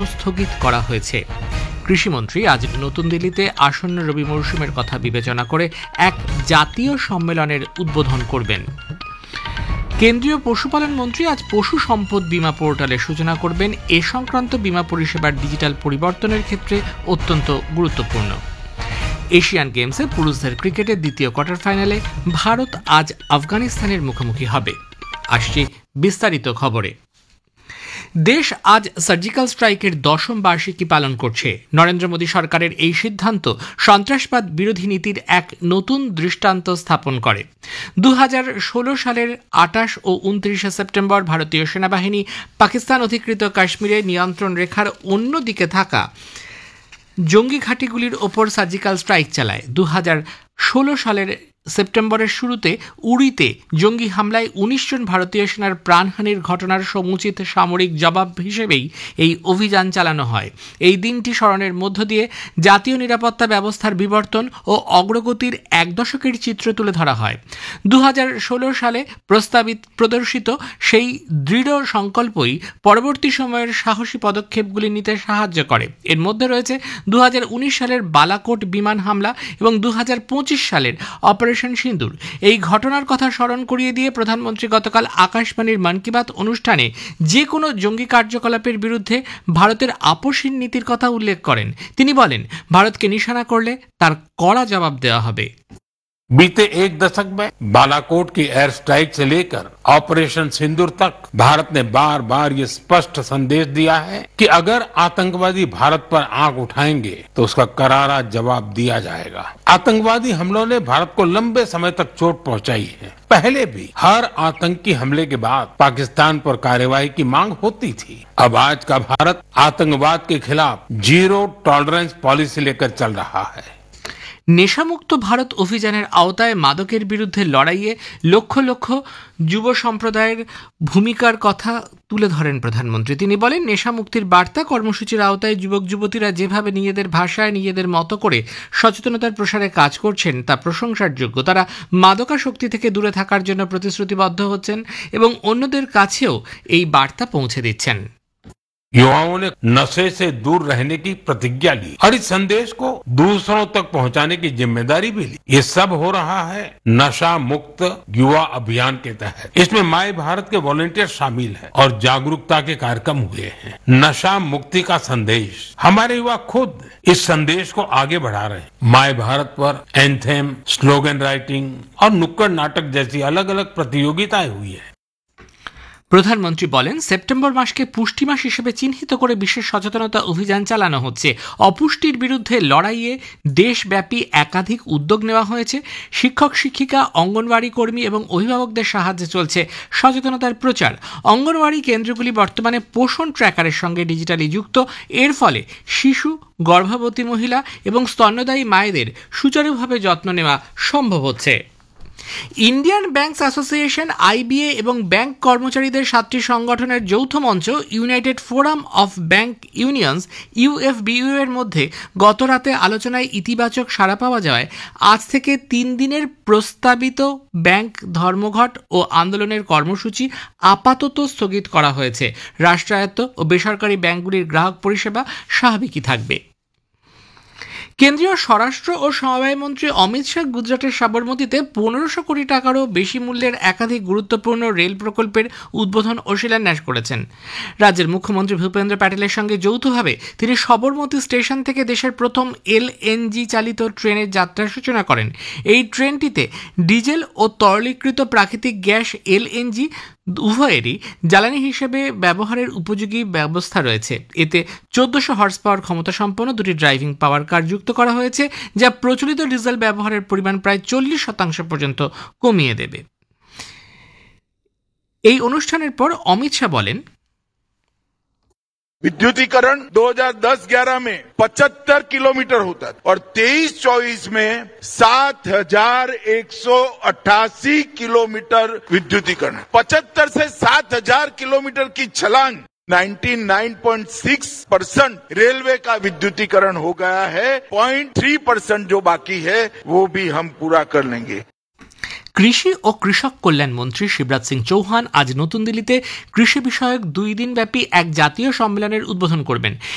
স্থগিত করা হয়েছে। কৃষিমন্ত্রী আজ নতুন দিল্লিতে আসন্ন রবি মরশুমের কথা বিবেচনা করে এক জাতীয় সম্মেলনের উদ্বোধন করবেন। কেন্দ্রীয় পশুপালন মন্ত্রী আজ পশু সম্পদ বীমা পোর্টালের সূচনা করবেন। এ সংক্রান্ত বীমা পরিষেবার ডিজিটাল পরিবর্তনের ক্ষেত্রে অত্যন্ত গুরুত্বপূর্ণ। এশিয়ান গেমসে পুরুষদের ক্রিকেটের দ্বিতীয় কোয়ার্টার ফাইনালে ভারত আজ আফগানিস্তানের মুখোমুখি হবে। আসছে বিস্তারিত খবরে। দেশ আজ সার্জিক্যাল স্ট্রাইকের 10ম বার্ষিকী পালন করছে। নরেন্দ্র মোদী সরকারের এই সিদ্ধান্ত সন্ত্রাসবাদ বিরোধী নীতির এক নতুন দৃষ্টান্ত স্থাপন করে। 2016 সালের 28 ও 29 সেপ্টেম্বর ভারতীয় সেনাবাহিনী পাকিস্তান অধিকৃত কাশ্মীরে নিয়ন্ত্রণ রেখার অন্য দিকে থাকা জঙ্গি ঘাঁটিগুলির ওপর সার্জিক্যাল স্ট্রাইক চালায়। 2016 সালের সেপ্টেম্বরের শুরুতে উড়িতে জঙ্গি হামলায় 19 জন ভারতীয় সেনার প্রাণহানির ঘটনার সমুচিত সামরিক জবাব হিসেবেই এই অভিযান চালানো হয়। এই দিনটি স্মরণের মধ্য দিয়ে জাতীয় নিরাপত্তা ব্যবস্থার বিবর্তন ও অগ্রগতির এক দশকের চিত্র তুলে ধরা হয়। 2016 সালে প্রদর্শিত সেই দৃঢ় সংকল্পই পরবর্তী সময়ের সাহসী পদক্ষেপগুলি নিতে সাহায্য করে। এর মধ্যে রয়েছে 2019 সালের বালাকোট বিমান হামলা এবং 2025 সালের অপারেশন সিন্দুর। এই ঘটনার কথা স্মরণ করিয়ে দিয়ে প্রধানমন্ত্রী গতকাল আকাশবাণীর মন কি বাত অনুষ্ঠানে যে কোনো জঙ্গি কার্যকলাপের বিরুদ্ধে ভারতের আপোষহীন নীতির কথা উল্লেখ করেন। তিনি বলেন, ভারতকে নিশানা করলে তার কড়া জবাব দেওয়া হবে। बीते एक दशक में बालाकोट की एयर स्ट्राइक से लेकर ऑपरेशन सिंदूर तक भारत ने बार बार ये स्पष्ट संदेश दिया है कि अगर आतंकवादी भारत पर आंख उठाएंगे तो उसका करारा जवाब दिया जाएगा। आतंकवादी हमलों ने भारत को लंबे समय तक चोट पहुंचाई है। पहले भी हर आतंकी हमले के बाद पाकिस्तान पर कार्यवाही की मांग होती थी। अब आज का भारत आतंकवाद के खिलाफ जीरो टॉलरेंस पॉलिसी लेकर चल रहा है। নেশামুক্ত ভারত অভিযানের আওতায় মাদকের বিরুদ্ধে লড়াইয়ে লক্ষ লক্ষ যুব সম্প্রদায়ের ভূমিকার কথা তুলে ধরেন প্রধানমন্ত্রী। তিনি বলেন, নেশামুক্তির বার্তা কর্মসূচির আওতায় যুবক যুবতীরা যেভাবে নিজেদের ভাষায় নিজেদের মতো করে সচেতনতার প্রসারে কাজ করছেন তা প্রশংসার যোগ্য। তারা মাদকাসক্তি থেকে দূরে থাকার জন্য প্রতিশ্রুতিবদ্ধ হচ্ছেন এবং অন্যদের কাছেও এই বার্তা পৌঁছে দিচ্ছেন। युवाओं ने नशे से दूर रहने की प्रतिज्ञा ली और इस संदेश को दूसरों तक पहुंचाने की जिम्मेदारी भी ली। ये सब हो रहा है नशा मुक्त युवा अभियान के तहत। इसमें माय भारत के वॉलंटियर शामिल हैं और जागरूकता के कार्यक्रम हुए हैं। नशा मुक्ति का संदेश हमारे युवा खुद इस संदेश को आगे बढ़ा रहे हैं। माय भारत पर एंथेम, स्लोगन राइटिंग और नुक्कड़ नाटक जैसी अलग अलग प्रतियोगिताएं हुई है। প্রধানমন্ত্রী বলেন, সেপ্টেম্বর মাসকে পুষ্টি মাস হিসেবে চিহ্নিত করে বিশেষ সচেতনতা অভিযান চালানো হচ্ছে। অপুষ্টির বিরুদ্ধে লড়াইয়ে দেশব্যাপী একাধিক উদ্যোগ নেওয়া হয়েছে। শিক্ষক শিক্ষিকা, অঙ্গনওয়াড়ি কর্মী এবং অভিভাবকদের সাহায্যে চলছে সচেতনতার প্রচার। অঙ্গনওয়াড়ি কেন্দ্রগুলি বর্তমানে পোষণ ট্র্যাকারের সঙ্গে ডিজিটালি যুক্ত। এর ফলে শিশু, গর্ভবতী মহিলা এবং স্তন্যদায়ী মায়েদের সুচারুভাবে যত্ন নেওয়া সম্ভব হচ্ছে। ইন্ডিয়ান ব্যাংকস অ্যাসোসিয়েশন আইবিএ এবং ব্যাংক কর্মচারীদের 7টি সংগঠনের যৌথ মঞ্চ United forum of bank unions ইউএফবিইউ এর মধ্যে গতরাতে আলোচনায় ইতিবাচক সাড়া পাওয়া যাওয়ায় আজ থেকে 3 দিনের প্রস্তাবিত ব্যাংক ধর্মঘট ও আন্দোলনের কর্মসূচি আপাতত স্থগিত করা হয়েছে। রাষ্ট্রায়ত্ত ও বেসরকারি ব্যাংকগুলির গ্রাহক পরিষেবা স্বাভাবিকই থাকবে। কেন্দ্রীয় স্বরাষ্ট্র ও সমবায় মন্ত্রী অমিত শাহ গুজরাটের সাবরমতীতে 1500 কোটি টাকারও বেশি মূল্যের একাধিক গুরুত্বপূর্ণ রেল প্রকল্পের উদ্বোধন ও শিলান্যাস করেছেন। রাজ্যের মুখ্যমন্ত্রী ভূপেন্দ্র প্যাটেলের সঙ্গে যৌথভাবে তিনি সবরমতী স্টেশন থেকে দেশের প্রথম এলএনজি চালিত ট্রেনের যাত্রার সূচনা করেন। এই ট্রেনটিতে ডিজেল ও তরলীকৃত প্রাকৃতিক গ্যাস এলএনজি উভয়েরই জ্বালানি হিসেবে ব্যবহারের উপযোগী ব্যবস্থা রয়েছে। এতে 1400 হর্স পাওয়ার ক্ষমতা সম্পন্ন দুটি ড্রাইভিং পাওয়ার কার যুক্ত করা হয়েছে, যা প্রচলিত ডিজেল ব্যবহারের পরিমাণ প্রায় 40% পর্যন্ত কমিয়ে দেবে। এই অনুষ্ঠানের পর অমিত শাহ বলেন, विद्युतीकरण 2010-11 में 75 किलोमीटर होता था और 23-24 में 7188 किलोमीटर विद्युतीकरण। 75 से 7000 किलोमीटर की छलांग 99.6% रेलवे का विद्युतीकरण हो गया है। 0.3% जो बाकी है वो भी हम पूरा कर लेंगे। কৃষি ও কৃষক কল্যাণ মন্ত্রী শিবরাজ সিং চৌহান আজ নতুন দিল্লিতে কৃষি বিষয়ক 2 দিনব্যাপী এক জাতীয় সম্মেলনের উদ্বোধন করবেন।